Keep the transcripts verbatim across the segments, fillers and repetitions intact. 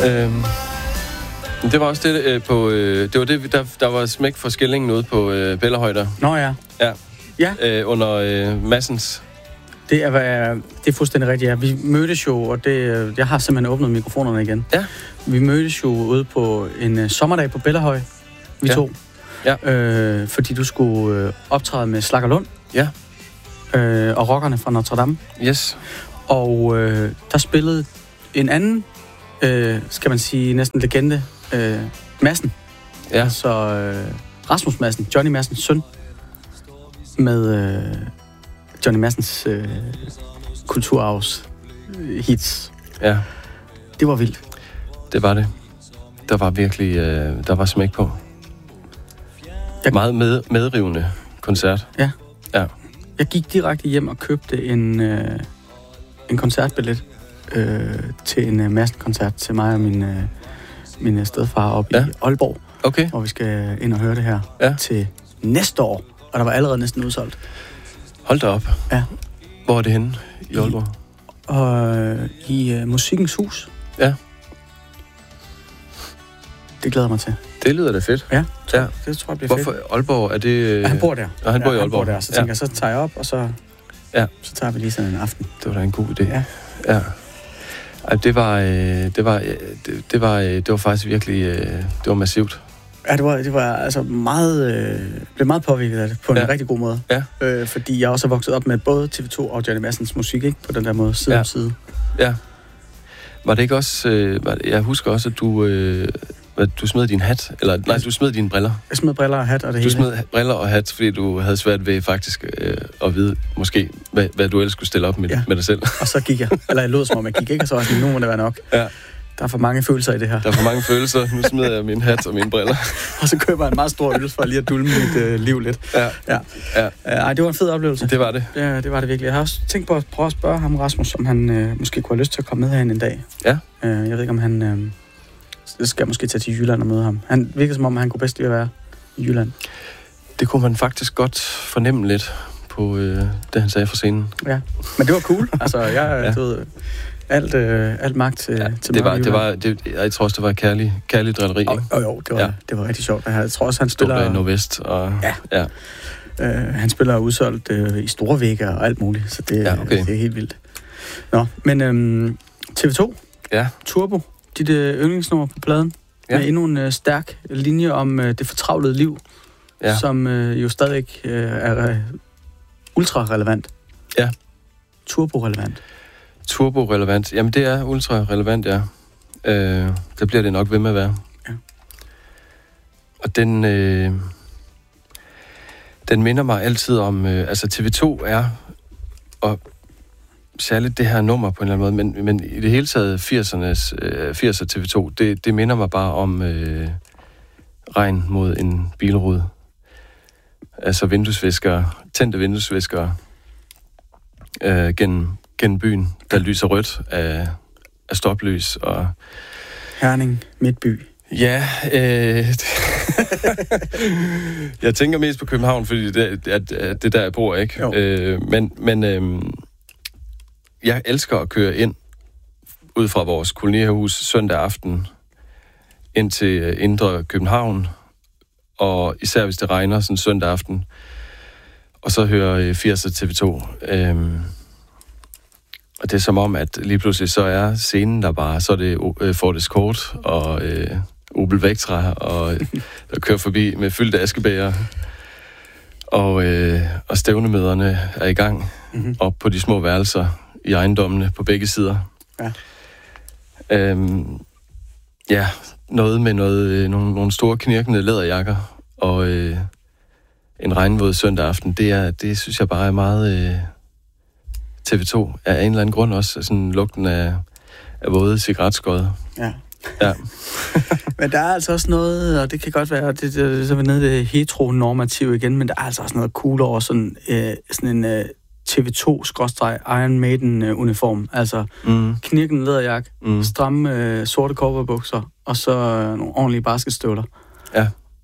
Øhm, det var også det øh, på... Øh, det var det, der, der var smæk for skillingen ude på øh, Bellahøj. Nå ja. Ja. Ja. Øh, under øh, Madsens. Det er, det er fuldstændig rigtigt, ja. Vi mødtes jo, og det, jeg har simpelthen åbnet mikrofonerne igen. Ja. Vi mødtes jo ude på en uh, sommerdag på Bellahøj, vi ja. to. Ja. Øh, fordi du skulle øh, optræde med Slakkerlund. Ja. Øh, og rockerne fra Notre Dame. Yes. Og øh, der spillede en anden, øh, skal man sige, næsten legende, øh, Madsen. Ja. Altså øh, Rasmus Madsen, Johnny Madsens søn. Med øh, Johnny Madsens øh, kulturarvs øh, hits. Ja. Det var vildt. Det var det. Der var virkelig, øh, der var smæk på. Jeg... Meget med, medrivende koncert. Ja. Ja. Jeg gik direkte hjem og købte en, øh, en koncertbillet øh, til en øh, Madsen-koncert til mig og min, øh, min stedfar oppe ja. i Aalborg. Okay. Hvor vi skal ind og høre det her ja. til næste år. Og der var allerede næsten udsolgt. Hold da op. Ja. Hvor er det henne i Aalborg? I, og øh, i øh, Musikkens Hus. Ja. Det glæder mig til. Det lyder da fedt. Ja, tror, ja. det tror jeg bliver Hvorfor? fedt. Hvorfor Aalborg? Er det... Øh... Ja, han bor der. Ja, han bor ja, i Aalborg. Han bor der. Så tænker ja. jeg, så tager jeg op, og så, ja. så tager vi lige sådan en aften. Det var da en god idé. Ja. Ja. Ej, det var... Øh, det var... Øh, det, det var... Øh, det var faktisk virkelig... Øh, det var massivt. Ja, det var, det var altså meget... Øh, blev meget påvirket af det, på en ja. rigtig god måde. Ja. Øh, fordi jeg også har vokset op med både T V to og Johnny Madsens musik, ikke? På den der måde, side ja. om side. Ja. Var det ikke også... Øh, var det, jeg husker også, at du... Øh, du smed din hat, eller nej, du smed dine briller. Jeg smed briller og hat og det du hele. Du smed briller og hat, fordi du havde svært ved faktisk øh, at vide, måske, hvad, hvad du ellers skulle stille op med, ja. med dig selv. Og så gik jeg, eller jeg lød som om jeg gik, ikke? Og så var jeg sådan, nu må det være nok. Ja. Der er for mange følelser i det her. Der er for mange følelser. Nu smider jeg min hat og mine briller. Og så køber jeg en meget stor øl for lige at dulme mit øh, liv lidt. Ja. Ja. ja. Ej, det var en fed oplevelse. Det var det. Ja, det var det virkelig. Jeg har også tænkt på at prøve at spørge ham, Rasmus, om han øh, måske kunne have lyst til at komme med herhen en dag. Ja. Øh, jeg ved ikke, om han... Øh, det skal jeg måske tage til Jylland og møde ham. Han virker som om, han kunne bedst lide at være i Jylland. Det kunne man faktisk godt fornemme lidt på øh, det, han sagde fra scenen. Ja, men det var cool. Altså, jeg ja. du ved, alt, øh, alt magt til, ja, til det mig var, det var, det, Jeg tror også, det var kærlig, kærlig drilleri. Oh, oh, jo, det var, ja. det var rigtig sjovt. Jeg tror også, han spiller... Stod i Nordvest og... Ja. ja. Øh, han spiller udsolgt øh, i store vægge og alt muligt, så det, ja, okay. det er helt vildt. Nå, men øhm, T V to. Ja. Turbo. Dit øh, yndlingsnummer på pladen. Ja. Med endnu en øh, stærk linje om øh, det fortravlede liv, ja. som øh, jo stadig øh, er øh, ultra-relevant. Ja. Turbo-relevant. Turbo-relevant. Jamen, det er ultra-relevant, ja. Øh, der bliver det nok ved med at være. Ja. Og den... Øh, den minder mig altid om... Øh, altså, T V to er... Og særligt det her nummer på en eller anden måde, men, men i det hele taget firsernes, øh, firser T V to, det, det minder mig bare om øh, regn mod en bilrude. Altså vinduesviskere, tændte vinduesviskere øh, gennem, gennem byen, der lyser rødt af, af stoplys. Og Herning, Midtby. Ja, øh, jeg tænker mest på København, fordi det, at, at det der, jeg bor, ikke? Øh, men men øh, jeg elsker at køre ind ud fra vores kolonihus søndag aften ind til indre København, og især hvis det regner sådan søndag aften, og så hører firser T V to. Øhm, og det er som om, at lige pludselig så er scenen der bare, så er det uh, Ford Escort og uh, Opel Vectra, og der kører forbi med fyldte askebæger, og, uh, og stævnemøderne er i gang mm-hmm. op på de små værelser i ejendommene på begge sider. Ja. Øhm, ja, noget med noget, øh, nogle, nogle store knirkende læderjakker og øh, en regnvåd søndag aften. Det, er, det synes jeg bare er meget øh, T V to af en eller anden grund også. Sådan lugten af, af våde cigaretskod. Ja. Ja. Men der er altså også noget, og det kan godt være, det, det, det, så er vi nede i det heteronormative igen, men der er altså også noget cool over sådan, øh, sådan en øh, T V to-Iron Maiden-uniform. Altså mm. knirkende læderjakke, mm. stramme øh, sorte cowboybukser, og så øh, nogle ordentlige basketstøvler. Ja.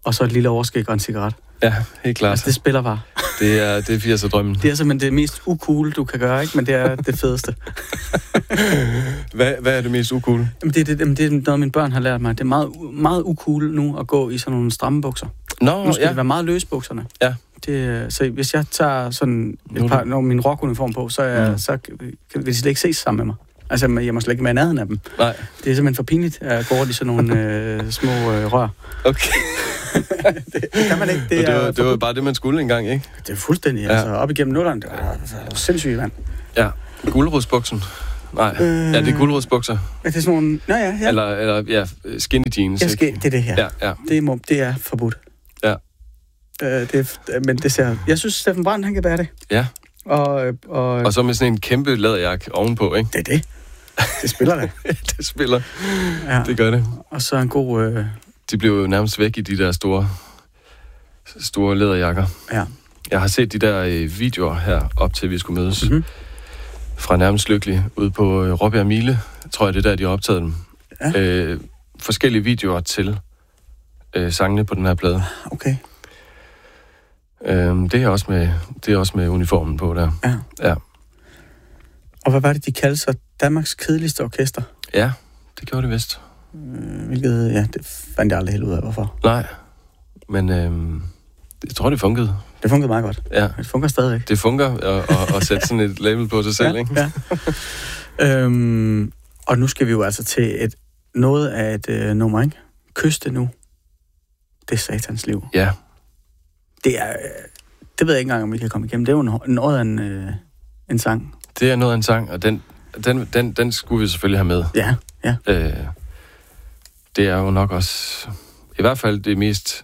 og så et lille overskæg og en cigaret. Ja, helt klart. Altså, det spiller bare. Det er, det er firser-drømmen. Det er simpelthen det mest ucool, du kan gøre, ikke? Men det er det fedeste. hvad, hvad er det mest ucool? Jamen, det, det, det er noget, mine børn har lært mig. Det er meget, meget ucool nu at gå i sådan nogle stramme bukser. Nå, nu skal ja. det være meget løse bukserne. Ja. Det, så hvis jeg tager sådan et par, når min rockuniform på, så, er, mm. så vil de slet ikke ses sammen med mig. Altså, jeg må slet ikke være i nærheden af dem. Nej. Det er simpelthen for pinligt at gå over i sådan nogle øh, små øh, rør. Okay. det, det kan man ikke. Det, det, er, var, det var bare det, man skulle engang, ikke? Det er fuldstændig, ja. Altså op igennem nullerne. Det var, det var sindssygt, mand. Ja, gulerodsbuksen. Nej, øh, ja, det er gulerodsbukser. Er det sådan nogle... Nå ja, ja. Eller, eller ja, skinny jeans. Ja, sk- det er det her. Ja, ja. Det, må, det er forbudt. Ja. Øh, det er, men det ser... Jeg synes, Steffen Brandt, han kan bære det. Ja. Og, og, og så med sådan en kæmpe læderjakke ovenpå, ikke? Det er det. Det spiller det. det spiller. Ja. Det gør det. Og så en god... Øh... De blev jo nærmest væk i de der store, store læderjakker. Ja. Jeg har set de der øh, videoer her, op til vi skulle mødes. Mm-hmm. Fra Nærmest Lykkelig, ude på øh, Råbjerg Mile, tror jeg, det er der, de har optaget dem. Ja. Øh, forskellige videoer til øh, sangene på den her plade. Okay. Øh, det, er også med, det er også med uniformen på der. Ja. Ja. Og hvad var det, de kaldte sig? Danmarks kedeligste orkester? Ja, det gjorde det vist. Øh, hvilket, ja, det fandt jeg aldrig helt ud af, hvorfor. Nej, men øh, jeg tror, det funkede. Det funkede meget godt. Ja. Det fungerer stadigvæk. Det fungerer at, at, at sætte sådan et label på sig selv, ja, ikke? Ja. øhm, og nu skal vi jo altså til et, noget af et øh, nummer, ikke? Kyste nu. Det er satans liv. Ja. Det er... Det ved jeg ikke engang, om vi kan komme igennem. Det er jo noget af en, øh, en sang. Det er noget af en sang, og den, den, den, den skulle vi selvfølgelig have med. Ja, ja. Øh, det er jo nok også... I hvert fald det mest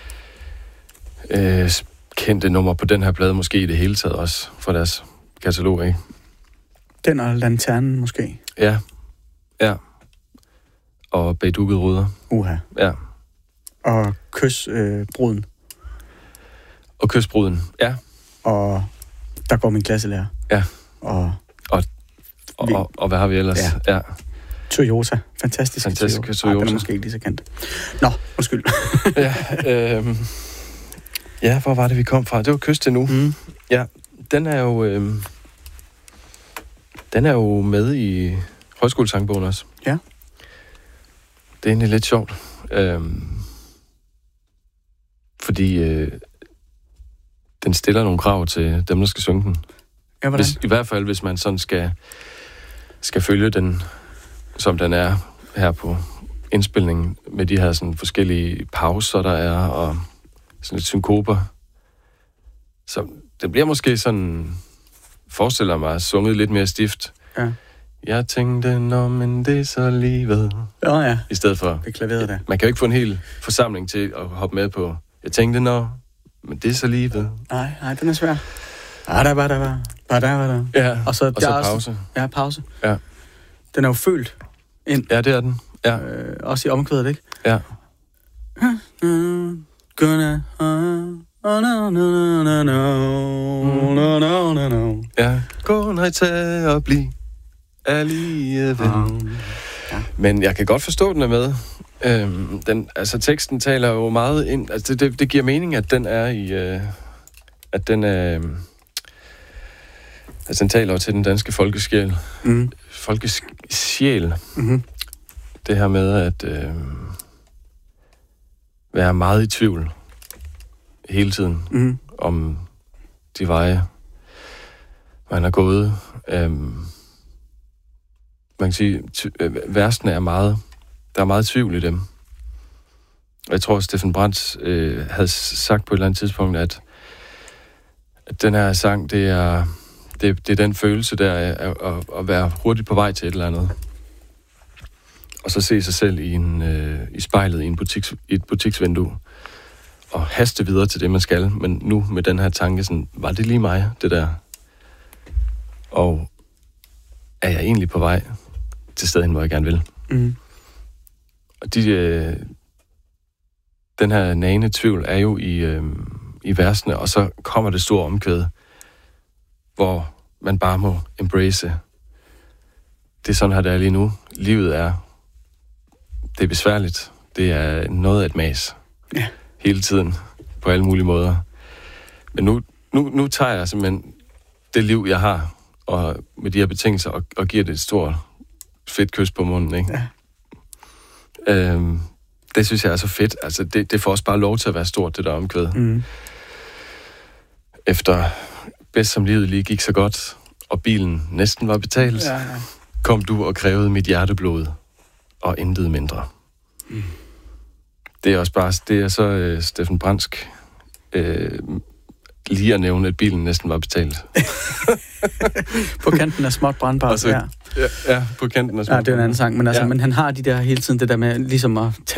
øh, kendte nummer på den her plade, måske i det hele taget også, for deres katalog, ikke? Den og Lanternen, måske. Ja, ja. Og Bagdukkede ruder. Uha. Ja. Og Kys øh, bruden. Og Kysbruden, ja. Og Der går min klasselærer. Ja. Og, og, og, og, og hvad har vi ellers? Ja. ja. Toyota. Fantastisk Fantastisk Toyota. Toyota. Ej, den er måske ikke lige så kendt. Nå, undskyld. ja, øh, ja, hvor var det, vi kom fra? Det var Kyst til nu. Mm. Ja, den er jo... Øh, den er jo med i højskolesangbogen også. Ja. Det er egentlig lidt sjovt. Øh, fordi øh, den stiller nogle krav til dem, der skal synge den. Ja, hvis, I hvert fald, hvis man sådan skal, skal følge den, som den er her på indspilningen, med de her sådan forskellige pauser, der er, og sådan lidt synkoper. Så det bliver måske sådan, forestiller mig, sunget lidt mere stift. Ja. Jeg tænkte, nå, men det er så lige ved. Ja, ja. I stedet for... Det klaveret der. Man kan jo ikke få en hel forsamling til at hoppe med på, jeg tænkte, nå, men det er så lige ved. Nej, nej, den er svær. Ah, der var, der var. Bare der var der. Ja, og så, og så der pause. Også, ja, pause. Ja. Den er jo følt ind. Ja, det er den. Ja. Øh, også i omkvædet, ikke? Ja. Gonna... Oh, no, no, no, no, no, no, no, no. Ja. Gå nej, tag og bliv alligevel. Um, ja. Men jeg kan godt forstå, at den er med. Øhm, den, altså, teksten taler jo meget ind... Altså, det, det, det giver mening, at den er i... Øh, at den er... Øh, altså, den taler jo til den danske folkesjæl. Mm. Folkesjæl. Mm-hmm. Det her med at øh, være meget i tvivl hele tiden mm. om de veje, man har gået. Øhm, man kan sige, t- versene er meget, der er meget tvivl i dem. Og jeg tror, at Steffen Brandt øh, havde sagt på et eller andet tidspunkt, at, at den her sang, det er, det, det er den følelse der af at, at være hurtigt på vej til et eller andet. Og så se sig selv i, en, øh, i spejlet i, en butiks, i et butiksvindue. Og haste videre til det, man skal. Men nu med den her tanke, sådan, var det lige mig, det der? Og er jeg egentlig på vej til stedet, hvor jeg gerne vil? Mm. Og de, øh, den her nagende tvivl er jo i, øh, i versene, og så kommer det store omkvæd, hvor man bare må embrace. Det er sådan her, det er lige nu. Livet er, det er besværligt. Det er noget af et mas. Ja. hele tiden, på alle mulige måder. Men nu, nu, nu tager jeg simpelthen det liv, jeg har, og med de her betingelser, og, og giver det et stort, fedt kys på munden, ikke? Ja. Øhm, det synes jeg er så fedt. Altså, det, det får også bare lov til at være stort, det der omkvæd. Mm. Efter bedst som livet lige gik så godt, og bilen næsten var betalt, ja, ja. kom du og krævede mit hjerteblod, og intet mindre. Mm. Det er også bare, det er så øh, Steffen Brandsk, øh, lige at nævne, at bilen næsten var betalt. På kanten af småt brandbart, så, ja. ja. Ja, på kanten af småt. Ja, det er en anden sang, men, altså, ja. men han har de der hele tiden, det der med ligesom at